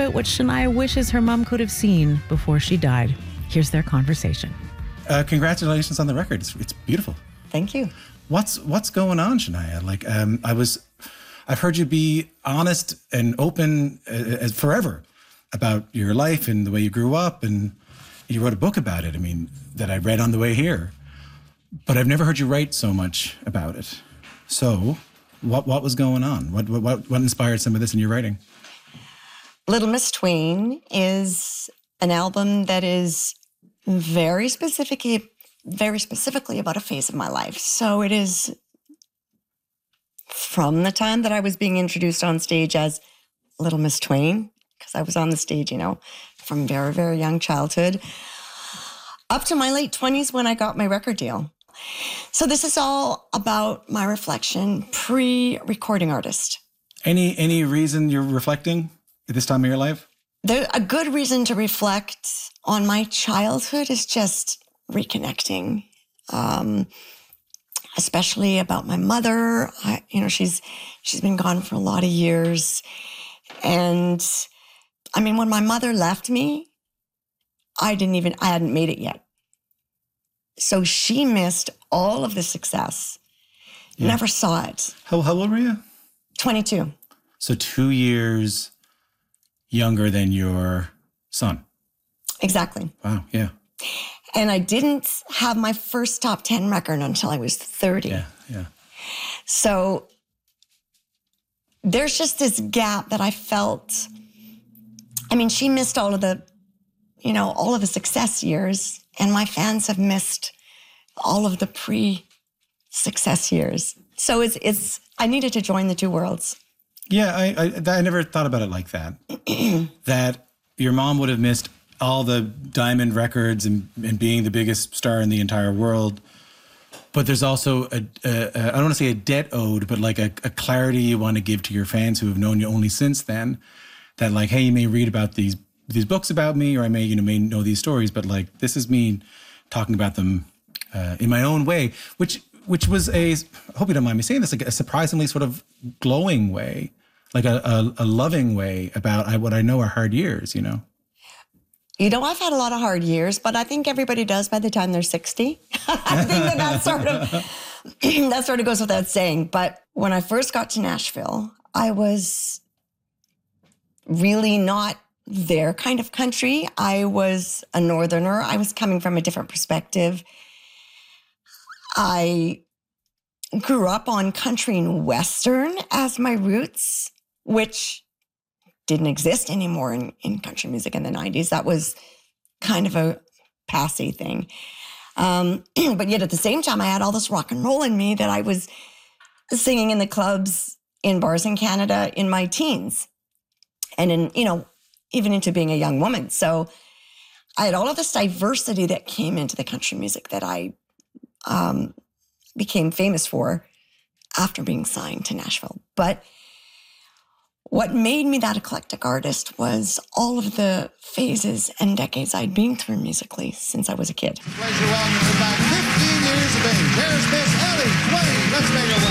about what Shania wishes her mom could have seen before she died. Here's their conversation. Congratulations on the record. It's beautiful. Thank you. What's going on, Shania? Like, I've heard you be honest and open as forever about your life and the way you grew up, and you wrote a book about it. I mean, that I read on the way here, but I've never heard you write so much about it. So, what was going on? What inspired some of this in your writing? Little Miss Twain is an album that is very specifically about a phase of my life. So it is from the time that I was being introduced on stage as Little Miss Twain, because I was on the stage, from very, very young childhood, up to my late 20s when I got my record deal. So this is all about my reflection, pre-recording artist. Any reason you're reflecting at this time of your life? A good reason to reflect on my childhood is just reconnecting, especially about my mother. She's been gone for a lot of years. And I mean, when my mother left me, I hadn't made it yet. So she missed all of the success. Yeah. Never saw it. How old were you? 22. So 2 years younger than your son. Exactly. Wow, yeah. And I didn't have my first top 10 record until I was 30. Yeah. So there's just this gap that I felt. I mean, she missed all of the success years, and my fans have missed all of the pre-success years. So I needed to join the two worlds. Yeah, I never thought about it like that. That your mom would have missed all the diamond records and being the biggest star in the entire world. But there's also I don't want to say a debt owed, but like a clarity you want to give to your fans who have known you only since then. That like, hey, you may read about these books about me, or I may know these stories, but like this is me talking about them in my own way, which was I hope you don't mind me saying this, like a surprisingly sort of glowing way, like a loving way about what I know are hard years, I've had a lot of hard years, but I think everybody does by the time they're 60. I think that sort of goes without saying. But when I first got to Nashville, I was really not their kind of country. I was a northerner. I was coming from a different perspective. I grew up on country and western as my roots, which didn't exist anymore in country music in the 90s. That was kind of a passé thing. But yet at the same time, I had all this rock and roll in me that I was singing in the clubs, in bars in Canada in my teens. And even into being a young woman. So I had all of this diversity that came into the country music that I became famous for after being signed to Nashville. But what made me that eclectic artist was all of the phases and decades I'd been through musically since I was a kid. Pleasure welcoming back 15 years of age. Here's Miss Ellie Twain. Let's make her